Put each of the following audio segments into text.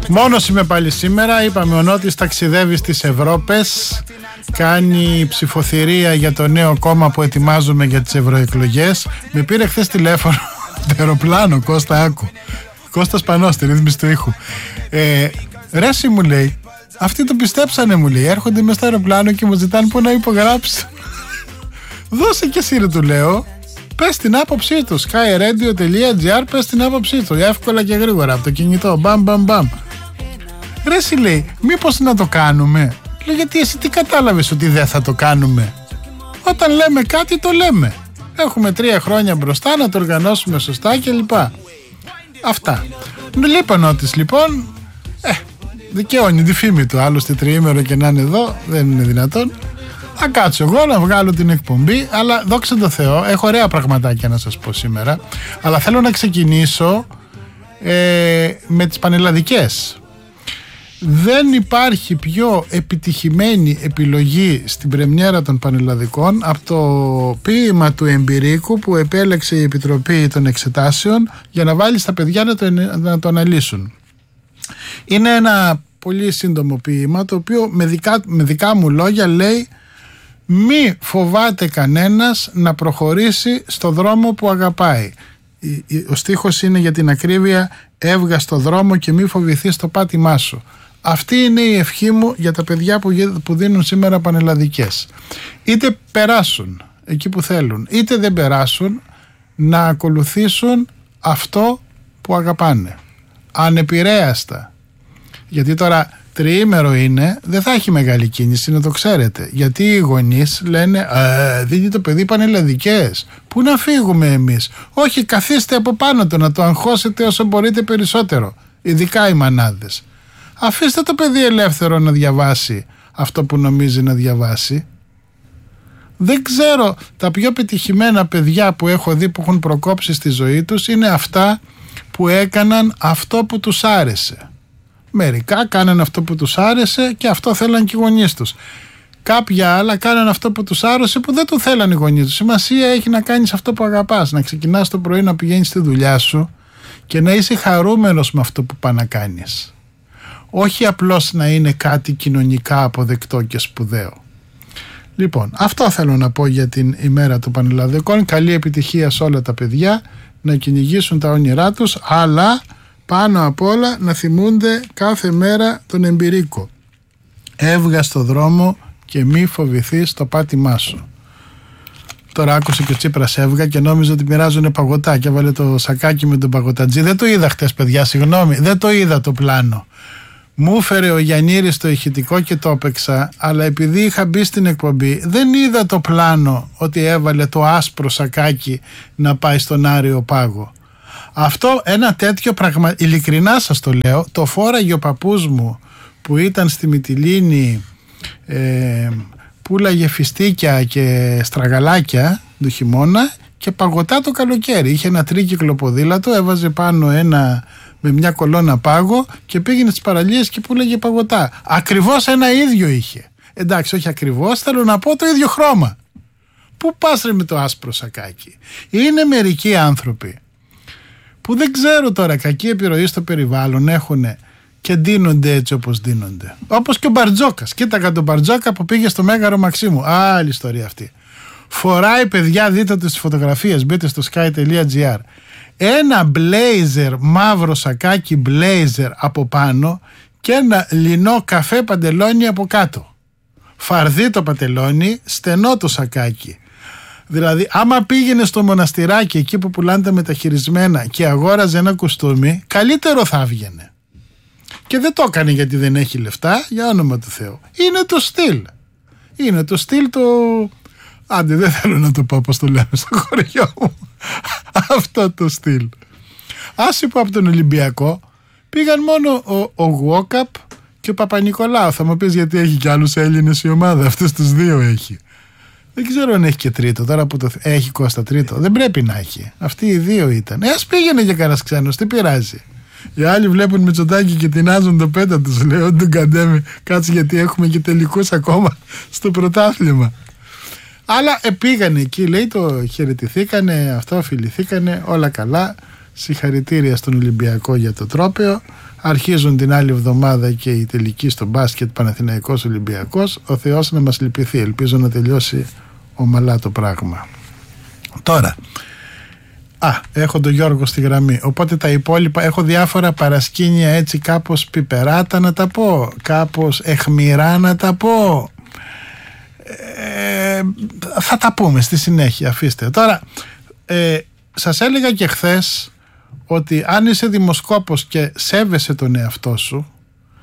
Μόνος είμαι πάλι σήμερα. Είπαμε, ο Νότης ταξιδεύει στις Ευρώπες, κάνει ψηφοθυρία για το νέο κόμμα που ετοιμάζουμε για τις ευρωεκλογές. Με πήρε χθες τηλέφωνο το αεροπλάνο, Κώστα, άκου. Κώστας Πανός, στη ρύθμιση του ήχου. Ρέση, μου λέει, αυτοί το πιστέψανε, μου λέει. Έρχονται μες στο αεροπλάνο και μου ζητάνε πού να υπογράψω. Δώσε και εσύ, ρε, του λέω. Πες την άποψή του. skyradio.gr, πες την άποψή του. Εύκολα και γρήγορα από το κινητό. Μπαμ, μπαμ, μπαμ. Ρέση, λέει, μήπως να το κάνουμε? Λέω, γιατί εσύ τι κατάλαβες ότι δεν θα το κάνουμε? Όταν λέμε κάτι, το λέμε. Έχουμε 3 χρόνια μπροστά να το οργανώσουμε σωστά κλπ. Αυτά. Λοιπόν, Νότης, λοιπόν, δικαιώνει τη φήμη του. Άλλωστε, τριήμερο και να είναι εδώ, δεν είναι δυνατόν. Θα κάτσω εγώ να βγάλω την εκπομπή, αλλά δόξα τω Θεώ, έχω ωραία πραγματάκια να σας πω σήμερα. Αλλά θέλω να ξεκινήσω με τις πανελλαδικές. Δεν υπάρχει πιο επιτυχημένη επιλογή στην πρεμιέρα των πανελλαδικών από το ποίημα του Εμπειρίκου που επέλεξε η Επιτροπή των Εξετάσεων για να βάλει στα παιδιά να το αναλύσουν. Είναι ένα πολύ σύντομο ποίημα, το οποίο με δικά μου λόγια λέει: μη φοβάται κανένας να προχωρήσει στο δρόμο που αγαπάει. Ο στίχος είναι, για την ακρίβεια, έβγα στο δρόμο και μη φοβηθείς το πάτημά σου. Αυτή είναι η ευχή μου για τα παιδιά που δίνουν σήμερα πανελλαδικές. Είτε περάσουν εκεί που θέλουν, είτε δεν περάσουν, να ακολουθήσουν αυτό που αγαπάνε, ανεπηρέαστα. Γιατί τώρα τριήμερο είναι, δεν θα έχει μεγάλη κίνηση, να το ξέρετε. Γιατί οι γονείς λένε, δίνει το παιδί πανελλαδικές, πού να φύγουμε εμείς? Όχι, καθίστε από πάνω του, να το αγχώσετε όσο μπορείτε περισσότερο, ειδικά οι μανάδες. Αφήστε το παιδί ελεύθερο να διαβάσει αυτό που νομίζει να διαβάσει. Δεν ξέρω, τα πιο πετυχημένα παιδιά που έχω δει που έχουν προκόψει στη ζωή τους είναι αυτά που έκαναν αυτό που τους άρεσε. Μερικά κάναν αυτό που τους άρεσε και αυτό θέλαν και οι γονείς τους. Κάποια άλλα κάναν αυτό που τους άρεσε που δεν το θέλαν οι γονείς τους. Σημασία έχει να κάνεις αυτό που αγαπάς, να ξεκινάς το πρωί να πηγαίνεις στη δουλειά σου και να είσαι χαρούμενος με αυτό που πας να κάνεις. Όχι απλώς να είναι κάτι κοινωνικά αποδεκτό και σπουδαίο. Λοιπόν, αυτό θέλω να πω για την ημέρα των πανελλαδικών. Καλή επιτυχία σε όλα τα παιδιά να κυνηγήσουν τα όνειρά τους, αλλά πάνω απ' όλα να θυμούνται κάθε μέρα τον Εμπειρίκο. Έβγα στο δρόμο και μη φοβηθείς το πάτημά σου. Τώρα άκουσε και ο Τσίπρας έβγα και νόμιζε ότι μοιράζουν παγωτά και έβαλε το σακάκι με τον παγωτατζή. Δεν το είδα χτες, παιδιά, συγγνώμη, δεν το είδα το πλάνο. Μου έφερε ο Γιαννήρης το ηχητικό και το έπαιξα, αλλά επειδή είχα μπει στην εκπομπή δεν είδα το πλάνο ότι έβαλε το άσπρο σακάκι να πάει στον Άριο Πάγο. Αυτό, ένα τέτοιο πράγμα, ειλικρινά σας το λέω, το φόραγε ο παππούς μου που ήταν στη Μυτιλήνη, πουλάγε φιστίκια και στραγαλάκια το χειμώνα και παγωτά το καλοκαίρι. Είχε ένα τρίκυκλο ποδήλατο, έβαζε πάνω με μια κολόνα πάγο και πήγαινε στις παραλίες και πουλάγε παγωτά. Ακριβώς ένα ίδιο είχε. Εντάξει, όχι ακριβώς, θέλω να πω το ίδιο χρώμα. Πού πας ρε με το άσπρο σακάκι? Είναι μερικοί άνθρωποι που δεν ξέρω τώρα, κακή επιρροή στο περιβάλλον έχουν και ντύνονται έτσι όπως ντύνονται. Όπως και ο Μπαρτζόκας. Κοίταγα τον Μπαρτζόκα που πήγε στο Μέγαρο Μαξίμου. Άλλη ιστορία αυτή. Φοράει, παιδιά, δείτε τις φωτογραφίες, μπείτε στο sky.gr. Ένα μπλέιζερ, μαύρο σακάκι μπλέιζερ από πάνω και ένα λινό καφέ παντελόνι από κάτω. Φαρδί το παντελόνι, στενό το σακάκι. Δηλαδή, άμα πήγαινε στο μοναστηράκι εκεί που πουλάνε τα μεταχειρισμένα και αγόραζε ένα κουστούμι, καλύτερο θα έβγαινε. Και δεν το έκανε γιατί δεν έχει λεφτά, για όνομα του Θεού. Είναι το στυλ. Είναι το στυλ το... Άντε, δεν θέλω να το πω πώς το λέμε στο χωριό μου. Αυτό το στυλ. Άσε που από τον Ολυμπιακό πήγαν μόνο ο Γουόκαπ και ο Παπα-Νικολάου. Θα μου πεις γιατί έχει και άλλους Έλληνες η ομάδα. Αυτούς τους δύο έχει. Δεν ξέρω αν έχει και τρίτο. Τώρα που το έχει, Κώστα, τρίτο. Δεν πρέπει να έχει. Αυτοί οι δύο ήταν. Ας πήγαινε και κανένας ξένος. Τι πειράζει? Οι άλλοι βλέπουν Μητσοτάκη και τεινάζουν το πέτα τους. Λέω τον καντέμι. Κάτσε γιατί έχουμε και τελικούς ακόμα στο πρωτάθλημα. Αλλά πήγανε εκεί, λέει, το χαιρετηθήκανε, αυτό, φιληθήκανε, όλα καλά. Συγχαρητήρια στον Ολυμπιακό για το τρόπαιο. Αρχίζουν την άλλη εβδομάδα και η τελική στο μπάσκετ Παναθηναϊκός Ολυμπιακός. Ο Θεός να μας λυπηθεί. Ελπίζω να τελειώσει ομαλά το πράγμα. Τώρα, έχω τον Γιώργο στη γραμμή. Οπότε τα υπόλοιπα, έχω διάφορα παρασκήνια έτσι κάπως πιπεράτα να τα πω, κάπως αιχμηρά να τα πω. Θα τα πούμε στη συνέχεια, αφήστε. Τώρα, σας έλεγα και χθες ότι αν είσαι δημοσκόπος και σέβεσαι τον εαυτό σου,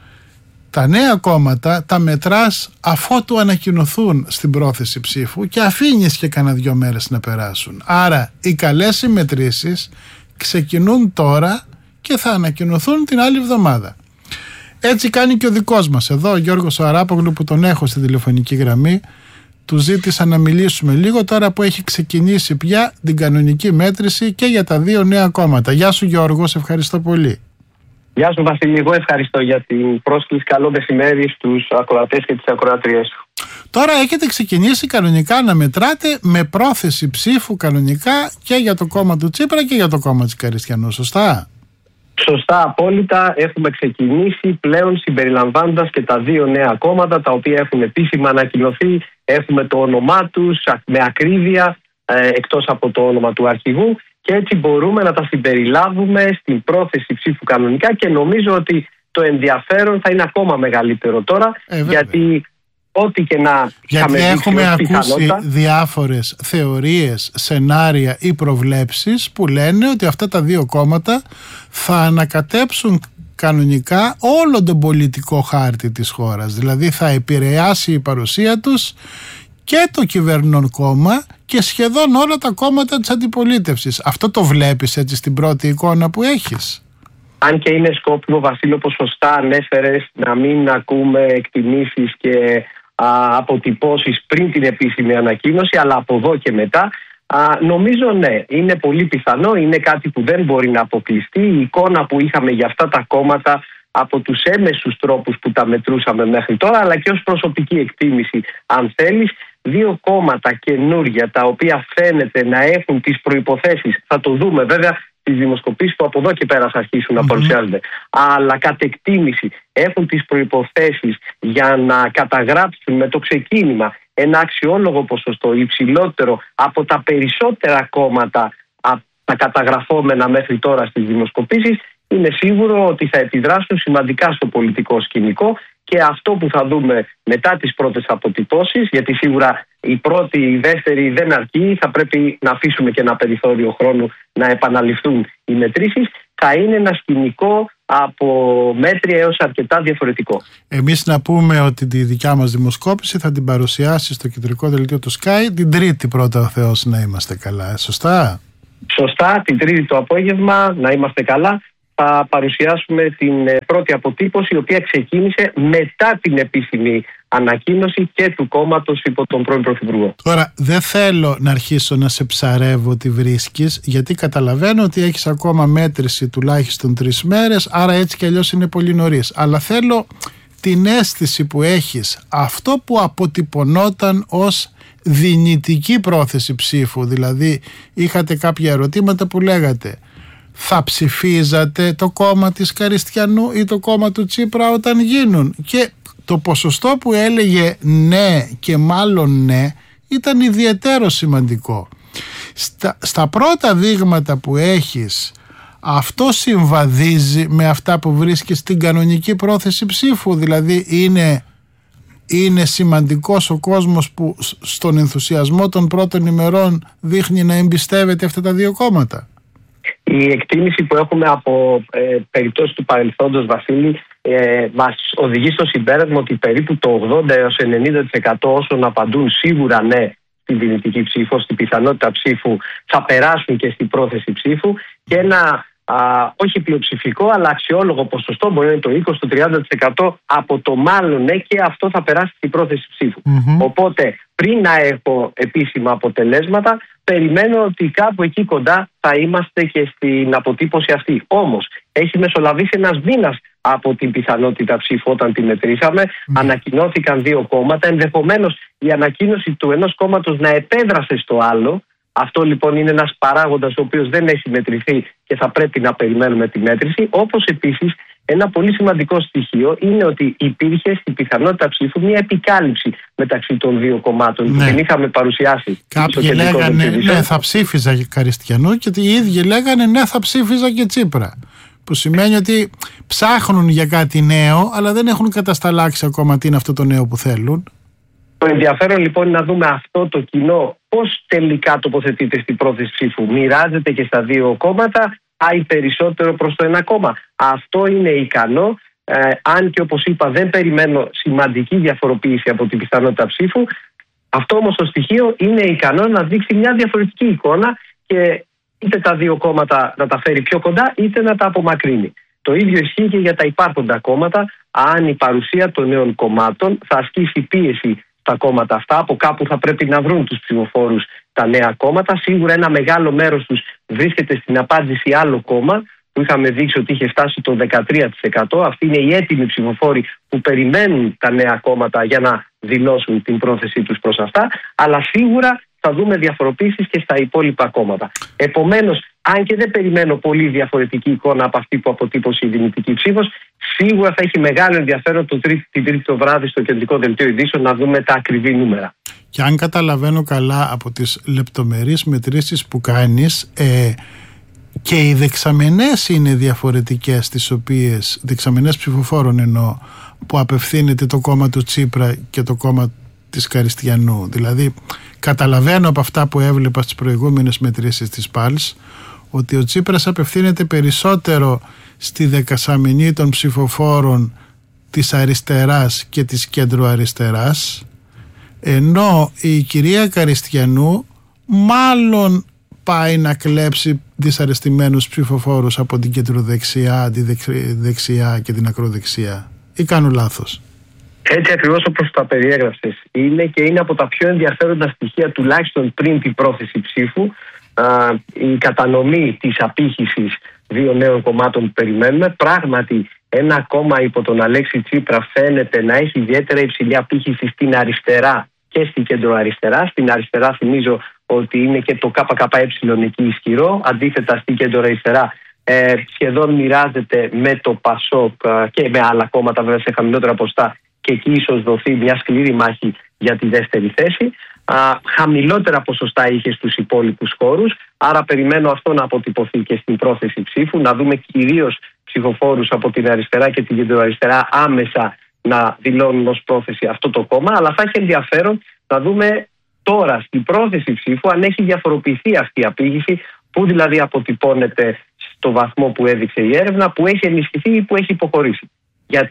τα νέα κόμματα τα μετράς αφότου ανακοινωθούν στην πρόθεση ψήφου και αφήνεις και κανένα 2 μέρες να περάσουν. Άρα οι καλές συμμετρήσεις ξεκινούν τώρα και θα ανακοινωθούν την άλλη εβδομάδα. Έτσι κάνει και ο δικός μας εδώ, ο Γιώργος Αράπογλου, που τον έχω στη τηλεφωνική γραμμή. Του ζήτησα να μιλήσουμε λίγο τώρα που έχει ξεκινήσει πια την κανονική μέτρηση και για τα 2 νέα κόμματα. Γεια σου Γιώργο, σε ευχαριστώ πολύ. Γεια σου Βασίλη, εγώ ευχαριστώ για την πρόσκληση. Καλό μεσημέρι στους ακροατές και τις ακροατρίες. Τώρα έχετε ξεκινήσει κανονικά να μετράτε με πρόθεση ψήφου κανονικά και για το κόμμα του Τσίπρα και για το κόμμα της Καριστιανού, σωστά? Σωστά, απόλυτα. Έχουμε ξεκινήσει πλέον συμπεριλαμβάνοντας και τα 2 νέα κόμματα, τα οποία έχουν επίσημα ανακοινωθεί. Έχουμε το όνομά τους με ακρίβεια, εκτός από το όνομα του αρχηγού, και έτσι μπορούμε να τα συμπεριλάβουμε στην πρόθεση ψήφου κανονικά, και νομίζω ότι το ενδιαφέρον θα είναι ακόμα μεγαλύτερο τώρα, γιατί ό,τι και να γιατί έχουμε ακούσει διάφορες θεωρίες, σενάρια ή προβλέψεις που λένε ότι αυτά τα 2 κόμματα θα ανακατέψουν κανονικά όλο τον πολιτικό χάρτη της χώρας. Δηλαδή θα επηρεάσει η παρουσία τους και το κυβερνών κόμμα και σχεδόν όλα τα κόμματα της αντιπολίτευσης. Αυτό το βλέπεις έτσι στην πρώτη εικόνα που έχεις? Αν και είναι σκόπιμο, Βασίλη, όπως σωστά ανέφερες, να μην ακούμε εκτιμήσεις και αποτυπώσεις πριν την επίσημη ανακοίνωση, αλλά από εδώ και μετά, νομίζω ναι, είναι πολύ πιθανό, είναι κάτι που δεν μπορεί να αποκλειστεί. Η εικόνα που είχαμε για αυτά τα κόμματα από τους έμεσους τρόπους που τα μετρούσαμε μέχρι τώρα, αλλά και ως προσωπική εκτίμηση, αν θέλεις, 2 κόμματα καινούργια, τα οποία φαίνεται να έχουν τις προϋποθέσεις, θα το δούμε βέβαια τις δημοσκοπήσεις που από εδώ και πέρα θα αρχίσουν να παρουσιάζονται, αλλά κατ' εκτίμηση έχουν τις προϋποθέσεις για να καταγράψουν με το ξεκίνημα ένα αξιόλογο ποσοστό, υψηλότερο από τα περισσότερα κόμματα τα καταγραφόμενα μέχρι τώρα στις δημοσκοπήσεις. Είναι σίγουρο ότι θα επιδράσουν σημαντικά στο πολιτικό σκηνικό, και αυτό που θα δούμε μετά τις πρώτες αποτυπώσεις, γιατί σίγουρα η πρώτη, η δεύτερη δεν αρκεί, θα πρέπει να αφήσουμε και ένα περιθώριο χρόνου να επαναληφθούν οι μετρήσεις, θα είναι ένα σκηνικό από μέτρια έως αρκετά διαφορετικό. Εμείς να πούμε ότι τη δικιά μας δημοσκόπηση θα την παρουσιάσει στο κεντρικό δελτίο του Sky την Τρίτη, πρώτα ο Θεός, να είμαστε καλά, σωστά? Σωστά, την Τρίτη το απόγευμα, να είμαστε καλά, θα παρουσιάσουμε την πρώτη αποτύπωση, η οποία ξεκίνησε μετά την επίσημη ανακοίνωση και του κόμματος υπό τον πρώην Πρωθυπουργό. Τώρα δεν θέλω να αρχίσω να σε ψαρεύω τι βρίσκεις, γιατί καταλαβαίνω ότι έχεις ακόμα μέτρηση τουλάχιστον 3 μέρες, άρα έτσι κι αλλιώς είναι πολύ νωρίς. Αλλά θέλω την αίσθηση που έχεις, αυτό που αποτυπωνόταν ως δυνητική πρόθεση ψήφου. Δηλαδή είχατε κάποια ερωτήματα που λέγατε: θα ψηφίζατε το κόμμα της Καριστιανού ή το κόμμα του Τσίπρα όταν γίνουν? Και το ποσοστό που έλεγε ναι και μάλλον ναι ήταν ιδιαίτερο σημαντικό. Στα πρώτα δείγματα που έχεις, αυτό συμβαδίζει με αυτά που βρίσκεις στην κανονική πρόθεση ψήφου? Δηλαδή είναι σημαντικός ο κόσμος που στον ενθουσιασμό των πρώτων ημερών δείχνει να εμπιστεύεται αυτά τα 2 κόμματα? Η εκτίμηση που έχουμε από περιπτώσεις του παρελθόντος, Βασίλη, μας οδηγεί στο συμπέρασμα ότι περίπου το 80 έως 90% όσων απαντούν σίγουρα ναι στην δυνητική ψήφο, στην πιθανότητα ψήφου, θα περάσουν και στην πρόθεση ψήφου, και ένα όχι πλειοψηφικό αλλά αξιόλογο ποσοστό, μπορεί να είναι το 20-30% από το μάλλον ναι, και αυτό θα περάσει στην πρόθεση ψήφου. Οπότε πριν να έχω επίσημα αποτελέσματα, περιμένω ότι κάπου εκεί κοντά θα είμαστε και στην αποτύπωση αυτή. Όμως έχει μεσολαβήσει ένας μήνας από την πιθανότητα ψήφου όταν τη μετρήσαμε. Ανακοινώθηκαν 2 κόμματα. Ενδεχομένως η ανακοίνωση του ενός κόμματος να επέδρασε στο άλλο. Αυτό λοιπόν είναι ένας παράγοντας ο οποίος δεν έχει μετρηθεί και θα πρέπει να περιμένουμε τη μέτρηση. Όπως επίσης ένα πολύ σημαντικό στοιχείο είναι ότι υπήρχε στην πιθανότητα ψήφου μια επικάλυψη μεταξύ των δύο κομμάτων που την είχαμε παρουσιάσει. Κάποιοι λέγανε ναι, θα ψήφιζα Καριστιανού και οι ίδιοι λέγανε ναι, θα ψήφιζα και Τσίπρα. Που σημαίνει ότι ψάχνουν για κάτι νέο, αλλά δεν έχουν κατασταλάξει ακόμα τι είναι αυτό το νέο που θέλουν. Το ενδιαφέρον λοιπόν είναι να δούμε αυτό το κοινό πώς τελικά τοποθετείται στην πρόθεση ψήφου. Μοιράζεται και στα δύο κόμματα, ή περισσότερο προς το ένα κόμμα. Αυτό είναι ικανό, αν και όπως είπα δεν περιμένω σημαντική διαφοροποίηση από την πιθανότητα ψήφου. Αυτό όμως το στοιχείο είναι ικανό να δείξει μια διαφορετική εικόνα και είτε τα δύο κόμματα να τα φέρει πιο κοντά είτε να τα απομακρύνει. Το ίδιο ισχύει και για τα υπάρχοντα κόμματα. Αν η παρουσία των νέων κομμάτων θα ασκήσει πίεση στα κόμματα αυτά, από κάπου θα πρέπει να βρουν τους ψηφοφόρους τα νέα κόμματα. Σίγουρα ένα μεγάλο μέρος τους βρίσκεται στην απάντηση άλλο κόμμα, που είχαμε δείξει ότι είχε φτάσει το 13%. Αυτοί είναι οι έτοιμοι ψηφοφόροι που περιμένουν τα νέα κόμματα για να δηλώσουν την πρόθεσή τους προς αυτά. Αλλά σίγουρα θα δούμε διαφοροποίησεις και στα υπόλοιπα κόμματα. Επομένως, αν και δεν περιμένω πολύ διαφορετική εικόνα από αυτή που αποτύπωσε η δυνητική ψήφος, σίγουρα θα έχει μεγάλο ενδιαφέρον την Τρίτη το βράδυ στο κεντρικό δελτίο ειδήσεων να δούμε τα ακριβή νούμερα. Και αν καταλαβαίνω καλά από τις λεπτομερείς μετρήσεις που κάνεις, και οι δεξαμενές είναι διαφορετικές, τις οποίες, δεξαμενές ψηφοφόρων εννοώ, που απευθύνεται το κόμμα του Τσίπρα και το κόμμα της Καριστιανού. Δηλαδή καταλαβαίνω από αυτά που έβλεπα στις προηγούμενες μετρήσεις της ΠΑΛΣ ότι ο Τσίπρας απευθύνεται περισσότερο στη δεκασαμενή των ψηφοφόρων της αριστεράς και της κέντρο-αριστεράς, ενώ η κυρία Καριστιανού μάλλον πάει να κλέψει δυσαρεστημένους ψηφοφόρους από την κεντροδεξιά, τη δεξιά και την ακροδεξιά. Ή κάνω λάθος? Έτσι ακριβώς όπως τα περιέγραψες είναι, και είναι από τα πιο ενδιαφέροντα στοιχεία τουλάχιστον πριν την πρόθεση ψήφου, η κατανομή της απήχησης δύο νέων κομμάτων που περιμένουμε. Πράγματι ένα κόμμα υπό τον Αλέξη Τσίπρα φαίνεται να έχει ιδιαίτερα υψηλή απήχηση στην αριστερά και στην κέντρο-αριστερά. Στην αριστερά θυμίζω ότι είναι και το ΚΚΕ εκεί ισχυρό. Αντίθετα στην κέντρο-αριστερά σχεδόν μοιράζεται με το ΠΑΣΟΚ και με άλλα κόμματα βέβαια σε χαμηλότερα ποστά, και εκεί ίσως δοθεί μια σκληρή μάχη για τη δεύτερη θέση. Χαμηλότερα ποσοστά είχε στους υπόλοιπους χώρους, άρα περιμένω αυτό να αποτυπωθεί και στην πρόθεση ψήφου, να δούμε κυρίως ψηφοφόρους από την αριστερά και την κεντροαριστερά άμεσα να δηλώνουν ως πρόθεση αυτό το κόμμα, αλλά θα έχει ενδιαφέρον να δούμε τώρα στην πρόθεση ψήφου αν έχει διαφοροποιηθεί αυτή η απήχηση, που δηλαδή αποτυπώνεται στο βαθμό που έδειξε η έρευνα, που έχει ενισχυθεί ή που έχει υποχωρήσει. Για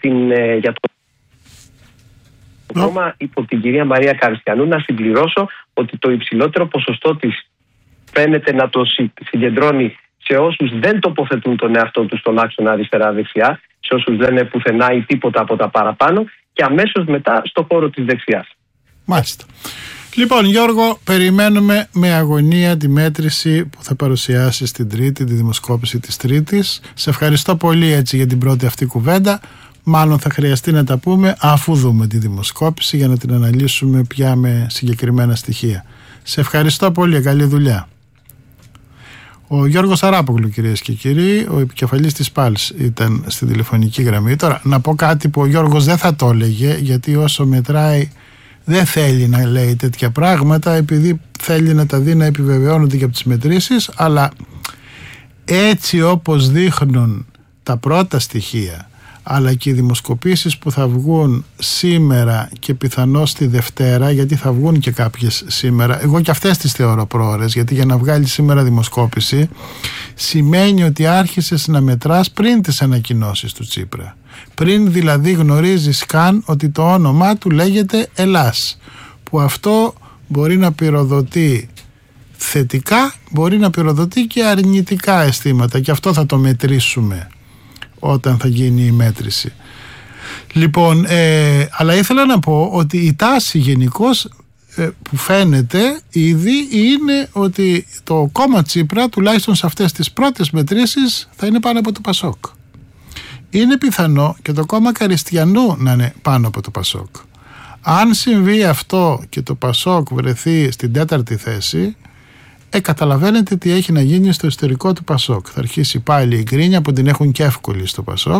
το κόμμα υπό την κυρία Μαρία Καριστιανού να συμπληρώσω ότι το υψηλότερο ποσοστό της φαίνεται να το συγκεντρώνει σε όσους δεν τοποθετούν τον εαυτό τους στον άξονα αριστερά-δεξιά, σε όσους δεν είναι πουθενά ή τίποτα από τα παραπάνω, και αμέσως μετά στο χώρο της δεξιάς. Μάλιστα. Λοιπόν, Γιώργο, περιμένουμε με αγωνία τη μέτρηση που θα παρουσιάσει στην Τρίτη, τη δημοσκόπηση της Τρίτης. Σε ευχαριστώ πολύ έτσι για την πρώτη αυτή κουβέντα. Μάλλον θα χρειαστεί να τα πούμε αφού δούμε τη δημοσκόπηση για να την αναλύσουμε πια με συγκεκριμένα στοιχεία. Σε ευχαριστώ πολύ, καλή δουλειά. Ο Γιώργος Αράπογλου, κυρίες και κύριοι, ο επικεφαλής της ΠΑΛΣ, ήταν στην τηλεφωνική γραμμή. Τώρα να πω κάτι που ο Γιώργος δεν θα το έλεγε, γιατί όσο μετράει δεν θέλει να λέει τέτοια πράγματα, επειδή θέλει να τα δει να επιβεβαιώνονται και από τις μετρήσεις, αλλά έτσι όπως δείχνουν τα πρώτα στοιχεία, αλλά και οι δημοσκοπήσεις που θα βγουν σήμερα και πιθανώς τη Δευτέρα, γιατί θα βγουν και κάποιες σήμερα, εγώ και αυτές τις θεωρώ πρόωρες, γιατί για να βγάλει σήμερα δημοσκόπηση σημαίνει ότι άρχισες να μετράς πριν τις ανακοινώσεις του Τσίπρα, πριν δηλαδή γνωρίζεις καν ότι το όνομά του λέγεται Ελλάς, που αυτό μπορεί να πυροδοτεί θετικά, μπορεί να πυροδοτεί και αρνητικά αισθήματα, και αυτό θα το μετρήσουμε όταν θα γίνει η μέτρηση. Λοιπόν, αλλά ήθελα να πω ότι η τάση γενικώς που φαίνεται ήδη είναι ότι το κόμμα Τσίπρα, τουλάχιστον σε αυτές τις πρώτες μετρήσεις, θα είναι πάνω από το ΠΑΣΟΚ. Είναι πιθανό και το κόμμα Καριστιανού να είναι πάνω από το ΠΑΣΟΚ. Αν συμβεί αυτό και το ΠΑΣΟΚ βρεθεί στην τέταρτη θέση, Καταλαβαίνετε τι έχει να γίνει στο εσωτερικό του Πασόκ. Θα αρχίσει πάλι η γκρίνια που την έχουν και εύκολη στο Πασόκ,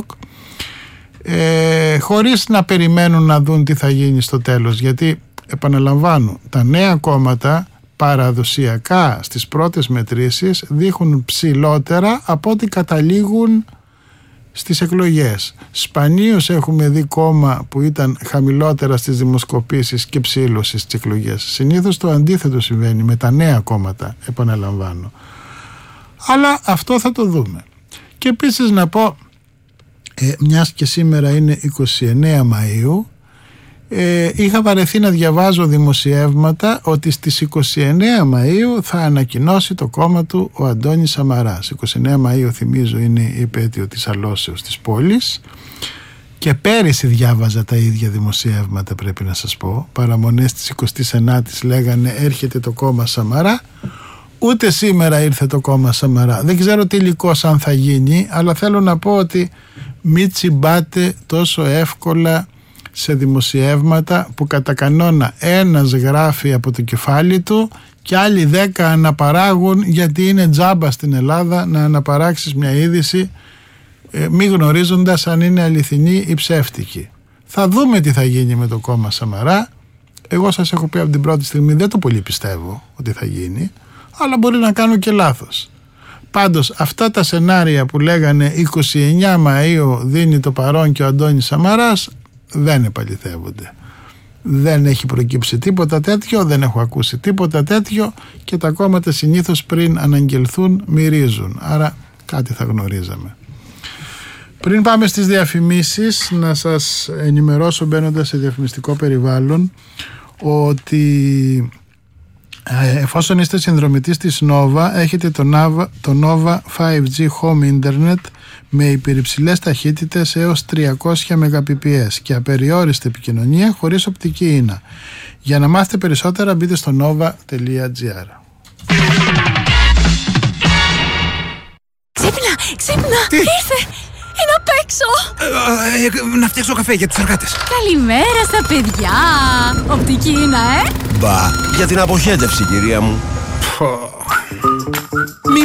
χωρίς να περιμένουν να δουν τι θα γίνει στο τέλος, γιατί επαναλαμβάνω, τα νέα κόμματα παραδοσιακά στις πρώτες μετρήσεις δείχνουν ψηλότερα από ό,τι καταλήγουν στις εκλογές. Σπανίως έχουμε δει κόμμα που ήταν χαμηλότερα στις δημοσκοπήσεις και ψήλωση στις εκλογές. Συνήθως το αντίθετο συμβαίνει με τα νέα κόμματα, επαναλαμβάνω. Αλλά αυτό θα το δούμε. Και επίσης να πω, μιας και σήμερα είναι 29 Μαΐου, είχα βαρεθεί να διαβάζω δημοσιεύματα ότι στις 29 Μαΐου θα ανακοινώσει το κόμμα του ο Αντώνης Σαμαράς. 29 Μαΐου, θυμίζω, είναι η επέτειο της αλώσεως της πόλης, και πέρυσι διάβαζα τα ίδια δημοσιεύματα, πρέπει να σας πω. Παραμονές της 29ης λέγανε έρχεται το κόμμα Σαμαρά. Ούτε σήμερα ήρθε το κόμμα Σαμαρά. Δεν ξέρω τι υλικός αν θα γίνει, αλλά θέλω να πω ότι μη τσιμπάτε τόσο εύκολα σε δημοσιεύματα που κατά κανόνα ένας γράφει από το κεφάλι του και άλλοι 10 αναπαράγουν, γιατί είναι τζάμπα στην Ελλάδα να αναπαράξεις μια είδηση μη γνωρίζοντας αν είναι αληθινή ή ψεύτικη. Θα δούμε τι θα γίνει με το κόμμα Σαμαρά. Εγώ σας έχω πει από την πρώτη στιγμή, δεν το πολύ πιστεύω ότι θα γίνει, αλλά μπορεί να κάνω και λάθος. Πάντως αυτά τα σενάρια που λέγανε 29 Μαΐου δίνει το παρόν και ο Αντώνης Σαμαράς δεν επαληθεύονται. Δεν έχει προκύψει τίποτα τέτοιο, δεν έχω ακούσει τίποτα τέτοιο, και τα κόμματα συνήθως πριν αναγγελθούν μυρίζουν. Άρα κάτι θα γνωρίζαμε. Πριν πάμε στις διαφημίσεις, να σας ενημερώσω μπαίνοντας σε διαφημιστικό περιβάλλον ότι εφόσον είστε συνδρομητής της Nova, έχετε το Nova 5G Home Internet με υπερυψηλές ταχύτητες έως 300 Mbps και απεριόριστη επικοινωνία χωρίς οπτική ίνα. Για να μάθετε περισσότερα μπείτε στο nova.gr. Ξύπνα! Τι? Ήρθε! Είναι απ' έξω! Να φτιάξω καφέ για τους εργάτες. Καλημέρα στα παιδιά! Οπτική είναι, Μπα, για την αποχέτευση, κυρία μου.